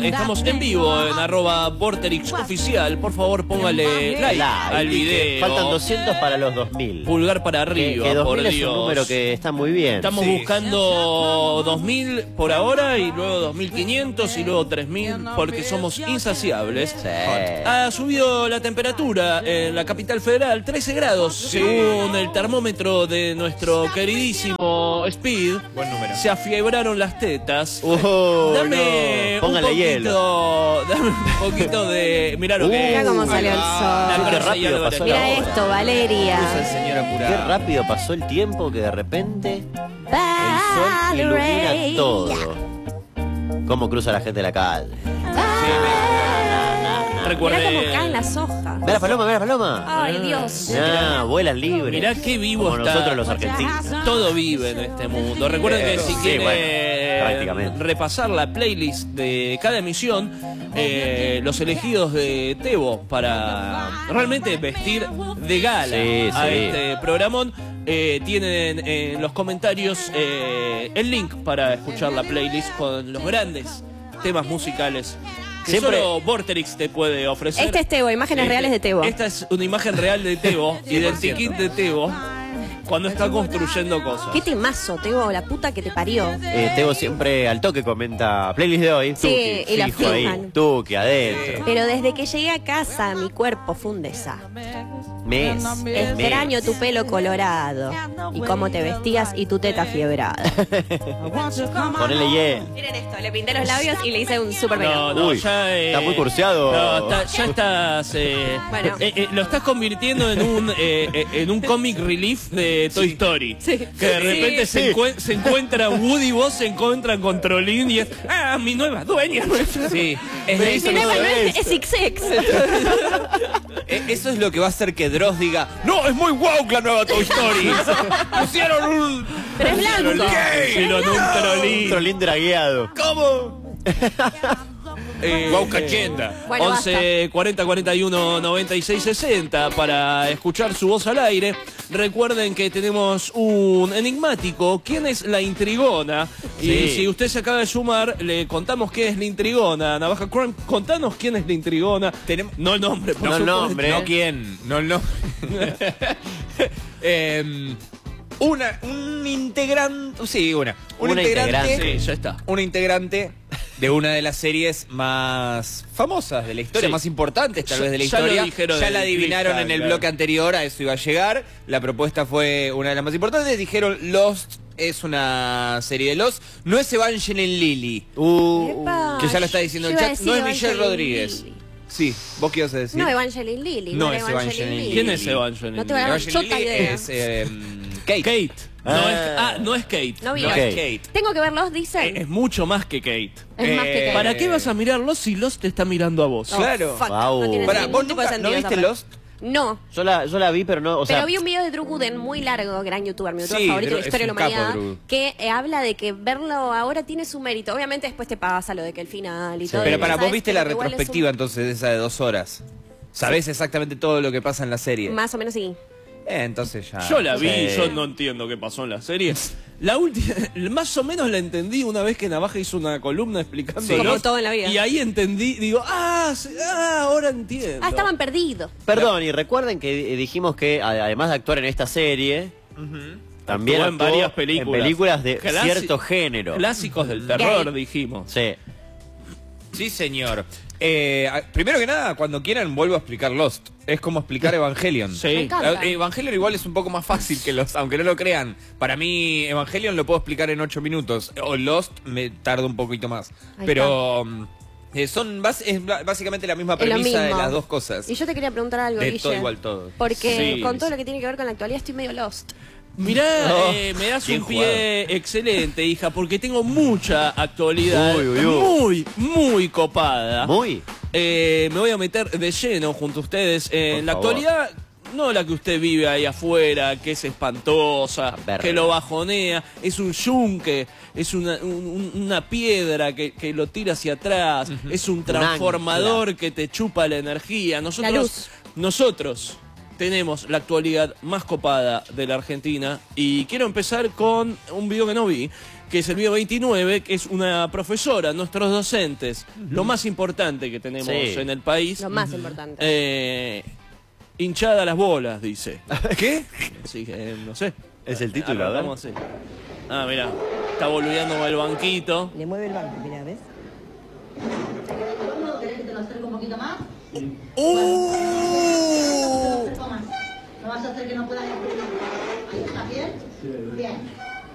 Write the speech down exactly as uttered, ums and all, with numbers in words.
estamos en vivo en arroba Vorterix Oficial. Por favor, póngale like La, al video. Faltan doscientos para los dos mil. Pulgar para arriba, que, que por dos mil Dios. es un número que está muy bien. Estamos Sí. buscando dos mil por ahora y luego dos mil quinientos y luego tres mil porque somos insaciables. Sí. Ha subido la temperatura en la capital federal, trece grados, según el termómetro de nuestro queridísimo Speed. Buen número. Se afiebraron las tetas. Oh, Dame no. un Póngale poquito, hielo. dame un poquito de... Mirá lo Uh, que Mira es. cómo salió el La sol. Qué Grosa y rápido Álvarez. pasó la Mira hora. esto, Valeria. Usa el señor apurado. Qué rápido pasó el tiempo que de repente el sol ilumina todo. Cómo cruza la gente de la calle. Mira cómo Recuerde, caen las hojas. Ve la paloma, ve la paloma. Ay, Dios. Ah, vuelan libres. mirá qué vivo Como está. nosotros los argentinos. Todo vive en este mundo. Recuerden que si Sí, quieren bueno, prácticamente. repasar la playlist de cada emisión, eh, los elegidos de Tebo para realmente vestir de gala Sí, a sí. este programón, eh, tienen en los comentarios eh, el link para escuchar la playlist con los grandes temas musicales que Siempre- solo Vorterix te puede ofrecer. Este es Tebo, imágenes Este- reales de Tebo. Esta es una imagen real de Tebo y del tiquín de Tebo cuando está construyendo cosas. Qué temazo, Tebo, la puta que te parió. Eh, Tebo siempre al toque comenta playlist de hoy. Sí, Tuki, y la fijo ahí, fijan. Tuki, adentro. Pero desde que llegué a casa, mi cuerpo fue un desastre. Mes. Extraño tu pelo colorado y cómo te vestías y tu teta fiebrada. Ponele hielo. Miren esto, le pinté los labios y le hice un super No, peinado. no, Uy, ya, eh, está muy curseado. No, está- ya estás. eh, Bueno. eh, eh, lo estás convirtiendo en un eh, eh, en un comic relief de Toy Story. Sí. Que de repente Sí. se, encue- se encuentra Woody y vos se encuentran con Trolín y es. ¡Ah, mi nueva dueña! Sí, es Me eso. hizo Mi nueva no es, eso. es X X. Eh, Eso es lo que va a hacer que Dross diga, no, es muy wow la nueva Toy Story. Pusieron un... Pero es blanco. Pusieron un Un Trolín. trolín dragueado. ¿Cómo? Eh, Wow cachenda. Bueno, once cuarenta cuarenta y uno noventa y seis sesenta para escuchar su voz al aire. Recuerden que tenemos un enigmático. ¿Quién es la intrigona? Y Sí. si usted se acaba de sumar, le contamos qué es la intrigona. Navaja Crime, contanos quién es la intrigona. Tenemos- No el nombre, por No el supuesto. nombre. No quién, no el nombre. Em, una, un integrante, sí, una. Un Una integrante, integrante. Sí, ya está. un integrante de una de las series más famosas de la historia, Sí. más importantes tal Ya- vez de la ya lo historia. dijeron Ya en la el adivinaron en el cliffhanger. bloque anterior, a eso iba a llegar. La propuesta fue una de las más importantes. Dijeron Lost es una serie de Lost. No es Evangeline Lilly, Uh, Epa. que ya lo está diciendo Yo el iba a chat. decir No es Michelle Evangeline Rodríguez. Lilly. Sí, ¿vos qué ibas a decir? No, Evangeline Lilly. No era es Evangeline Lilly. ¿Quién es Evangeline? No te voy a dar Evangeline chota Lilly idea. es eh, Kate. Kate. No Ah. es, ah, no es Kate. No vi. No Ok. es Kate. Tengo que verlos, Eh, dicen. Es mucho más que Kate. Es más que eh, Kate. ¿Para qué vas a mirarlo si Lost te está mirando a vos? Oh, claro. fuck, Wow. no tiene Pará, ningún ¿vos tipo de nunca- no sentido viste esa Lost? frase. No. yo, la, yo la vi, pero no. O sea, Pero vi un video de Drew Gooden muy largo, gran youtuber, mi youtuber Sí, favorito de Drew- la historia de es la un capo, humanidad, Drew. que eh, habla de que verlo ahora tiene su mérito. Obviamente después te pasa lo de que el final y todo. Pero y para sabes vos viste que la lo que igual es un- retrospectiva entonces de esa de dos horas. Sabés exactamente todo lo que pasa en la serie. Más o menos sí. Eh, entonces ya. Yo la vi, Sí. yo no entiendo qué pasó en la serie. La última, más o menos la entendí una vez que Navaja hizo una columna explicando. Sí. Como todo en la vida. Y ahí entendí, digo, ah, sí, ah, ahora entiendo. Ah, estaban perdidos. perdón, y recuerden que eh, dijimos que a- además de actuar en esta serie, también Actuó en actuó varias películas. en películas de Clasi- cierto género. Clásicos del terror, Gay. dijimos. Sí. Sí, señor. Eh, a- primero que nada, cuando quieran vuelvo a explicar Lost. Es como explicar Evangelion. Sí. Me encanta. Eh, Evangelion igual es un poco más fácil que Lost, aunque no lo crean. Para mí, Evangelion lo puedo explicar en ocho minutos. O Lost me tarda un poquito más. Ahí Pero mm, eh, son bas- es ba- básicamente la misma Es lo premisa de mismo. las dos cosas. Y yo te quería preguntar algo, De Guille. todo igual todo. Porque Sí, con todo sí. lo que tiene que ver con la actualidad estoy medio lost. Mirá, Oh, eh, me das bien un pie excelente, hija, porque tengo mucha actualidad. Uy, uy, uy. Muy, muy copada. Muy. Eh, me voy a meter de lleno junto a ustedes en Por la favor. actualidad. No la que usted vive ahí afuera, que es espantosa, verga. que lo bajonea, es un yunque, es una, un- una piedra que, que lo tira hacia atrás, es un transformador que te chupa la energía. Nosotros, La luz. nosotros tenemos la actualidad más copada de la Argentina y quiero empezar con un video que no vi, que es el video veintinueve, que es una profesora, nuestros docentes, lo más importante que tenemos Sí. en el país. Lo más importante. Eh, hinchada las bolas, dice. ¿Qué? Así que, eh, no sé. Es el título, a ver. Arrancamos así. Ah, mira, está boludeando con el banquito. Le mueve el banco, mira, ¿ves? ¿Querés que te lo acerque un poquito más? ¡Uh! No vas a hacer que no puedas escribir. Ahí está bien. Bien.